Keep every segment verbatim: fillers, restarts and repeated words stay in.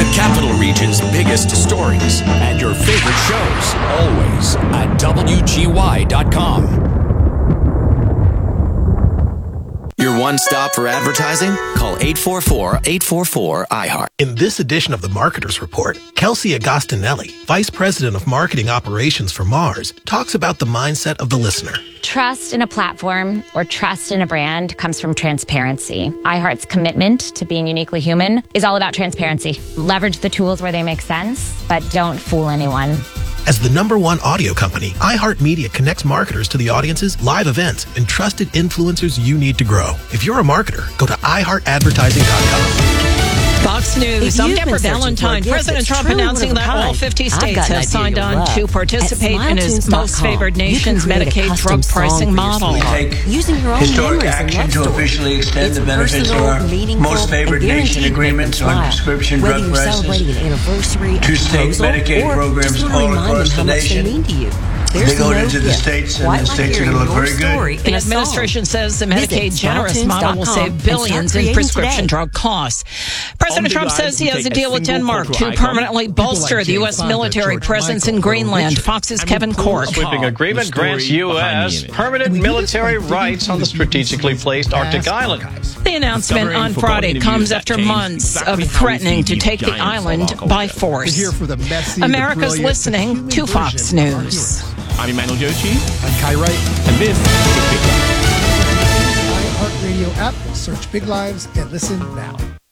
The Capital Region's biggest stories and your favorite shows, always at W G Y dot com. Your one stop for advertising? Call eight four four, eight four four, I heart. In this edition of the Marketer's Report, Kelsey Agostinelli, Vice President of Marketing Operations for Mars, talks about the mindset of the listener. Trust in a platform or trust in a brand comes from transparency. iHeart's commitment to being uniquely human is all about transparency. Leverage the tools where they make sense, but don't fool anyone. As the number one audio company, iHeartMedia connects marketers to the audiences, live events, and trusted influencers you need to grow. If you're a marketer, go to i heart advertising dot com. Fox News. I'm Deborah Valentine. President Trump announcing that all fifty states have signed on to participate in his most favored nation's Medicaid drug pricing model. We take historic action to officially extend the benefits of our most favored nation agreements on prescription drug prices to state Medicaid programs all across the nation. They go into the states, and the states are going to look very good. The administration says the Medicaid generous model will save billions in prescription drug costs. President Trump says he has a deal with Denmark to permanently bolster the U S military presence in Greenland. Fox's Kevin Cork. Sweeping agreement grants U S permanent military rights on the strategically placed Arctic island. The announcement on Friday comes after months of threatening to take the island by force. America's listening to Fox News. I'm Emmanuel Joshi. I'm Kai Wright. And this is Big Lives. iHeartRadio app. Search Big Lives and listen now.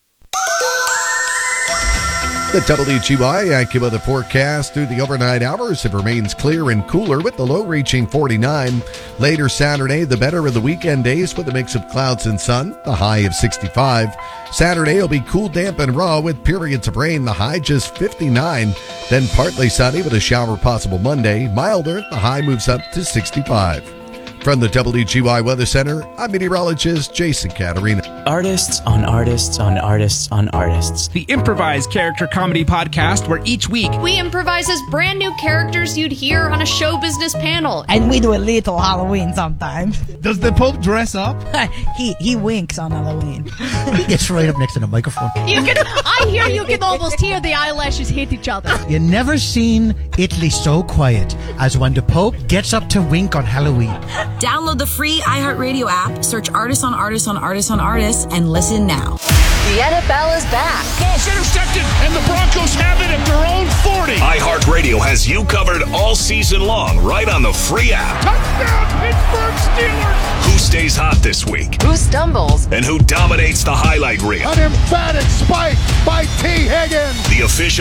The W G Y AccuWeather forecast through the overnight hours. It remains clear and cooler with the low reaching forty-nine. Later Saturday, the better of the weekend days with a mix of clouds and sun, the high of sixty-five. Saturday will be cool, damp, and raw with periods of rain, the high just fifty-nine. Then partly sunny with a shower possible Monday. Milder, the high moves up to sixty-five. From the W G Y Weather Center, I'm meteorologist Jason Caterina. Artists on artists on artists on artists. The improvised character comedy podcast where each week we improvise as brand new characters you'd hear on a show business panel. And we do a little Halloween sometimes. Does the Pope dress up? he he winks on Halloween. He gets right up next to the microphone. You can, I hear you can almost hear the eyelashes hit each other. You never seen Italy so quiet as when the Pope gets up to wink on Halloween. Download the free iHeartRadio app, search Artists on Artists on Artists on Artists, and listen now. The N F L is back. Ball's intercepted, and the Broncos have it at their own forty. iHeartRadio has you covered all season long, right on the free app. Touchdown, Pittsburgh Steelers! Who stays hot this week? Who stumbles? And who dominates the highlight reel? An emphatic spike by T. Higgins. The official